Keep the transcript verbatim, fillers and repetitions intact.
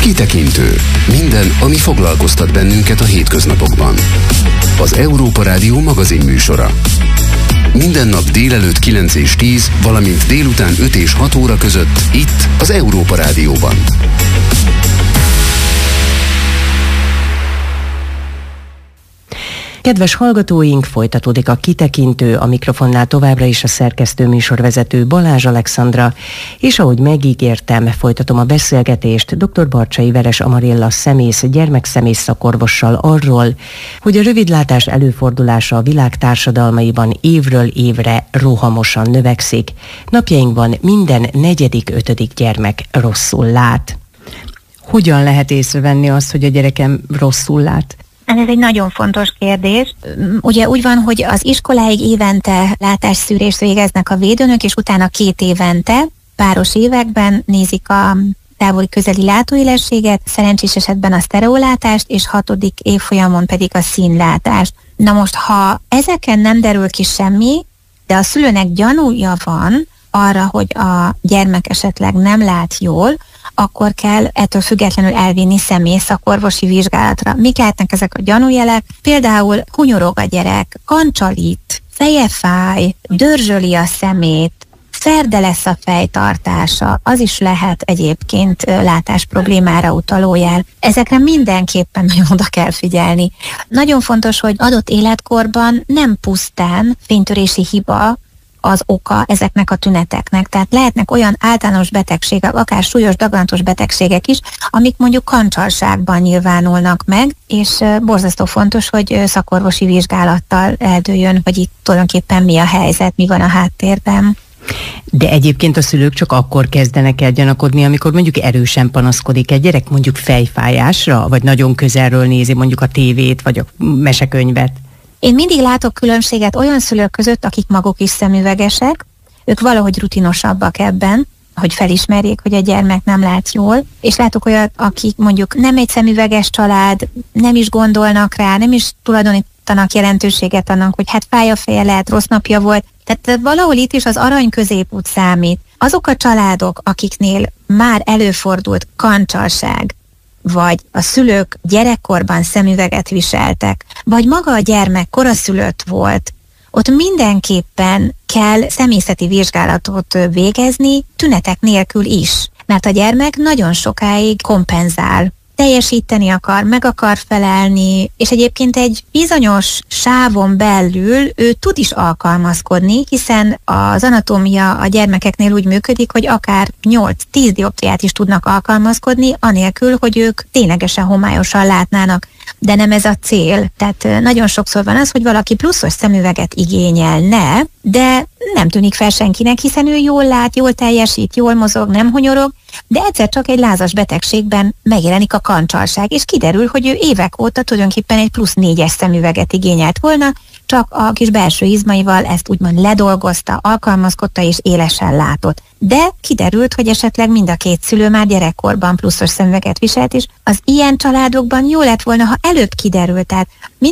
Kitekintő. Minden, ami foglalkoztat bennünket a hétköznapokban. Az Európa Rádió magazin műsora. Minden nap délelőtt kilenc és tíz, valamint délután öt és hat óra között itt az Európa Rádióban. Kedves hallgatóink, folytatódik a Kitekintő, a mikrofonnál továbbra is a szerkesztő műsorvezető Balázs Alexandra, és ahogy megígértem, folytatom a beszélgetést dr. Barcsay Veres Amarilla szemész, gyermekszemész szakorvossal arról, hogy a rövidlátás előfordulása a világ társadalmaiban évről évre rohamosan növekszik. Napjainkban minden negyedik, ötödik gyermek rosszul lát. Hogyan lehet észrevenni azt, hogy a gyerekem rosszul lát? Ez egy nagyon fontos kérdés. Ugye úgy van, hogy az iskoláig évente látásszűrést végeznek a védőnök, és utána két évente, páros években nézik a távoli közeli látóélességet, szerencsés esetben a sztereolátást, és hatodik évfolyamon pedig a színlátást. Na most, ha ezeken nem derül ki semmi, de a szülőnek gyanúja van arra, hogy a gyermek esetleg nem lát jól, akkor kell ettől függetlenül elvinni személy szakorvosi vizsgálatra. Mik lehetnek ezek a gyanújelek? Például hunyorog a gyerek, kancsalít, feje fáj, dörzsöli a szemét, ferde lesz a fejtartása, az is lehet egyébként látás problémára utaló jel. Ezekre mindenképpen nagyon oda kell figyelni. Nagyon fontos, hogy adott életkorban nem pusztán fénytörési hiba az oka ezeknek a tüneteknek. Tehát lehetnek olyan általános betegségek, akár súlyos daganatos betegségek is, amik mondjuk kancsalságban nyilvánulnak meg, és borzasztó fontos, hogy szakorvosi vizsgálattal eldőljön, hogy itt tulajdonképpen mi a helyzet, mi van a háttérben. De egyébként a szülők csak akkor kezdenek el gyanakodni, amikor mondjuk erősen panaszkodik egy gyerek, mondjuk fejfájásra, vagy nagyon közelről nézi mondjuk a tévét, vagy a mesekönyvet. Én mindig látok különbséget olyan szülők között, akik maguk is szemüvegesek, ők valahogy rutinosabbak ebben, hogy felismerjék, hogy a gyermek nem lát jól, és látok olyat, akik mondjuk nem egy szemüveges család, nem is gondolnak rá, nem is tulajdonítanak jelentőséget annak, hogy hát fáj a feje, lehet rossz napja volt. Tehát valahol itt is az arany középút számít. Azok a családok, akiknél már előfordult kancsalság, vagy a szülők gyerekkorban szemüveget viseltek, vagy maga a gyermek koraszülött volt, ott mindenképpen kell személyzeti vizsgálatot végezni, tünetek nélkül is. Mert a gyermek nagyon sokáig kompenzál, teljesíteni akar, meg akar felelni, és egyébként egy bizonyos sávon belül ő tud is alkalmazkodni, hiszen az anatómia a gyermekeknél úgy működik, hogy akár nyolc-tíz dioptriát is tudnak alkalmazkodni, anélkül, hogy ők ténylegesen homályosan látnának. De nem ez a cél. Tehát nagyon sokszor van az, hogy valaki pluszos szemüveget igényelne, de nem tűnik fel senkinek, hiszen ő jól lát, jól teljesít, jól mozog, nem hunyorog, de egyszer csak egy lázas betegségben megjelenik a kancsalság, és kiderül, hogy ő évek óta tulajdonképpen egy plusz négyes szemüveget igényelt volna, csak a kis belső izmaival ezt úgymond ledolgozta, alkalmazkodta és élesen látott. De kiderült, hogy esetleg mind a két szülő már gyerekkorban pluszos szemüveget viselt, és az ilyen családokban jó lett volna, ha előbb kiderült. Tehát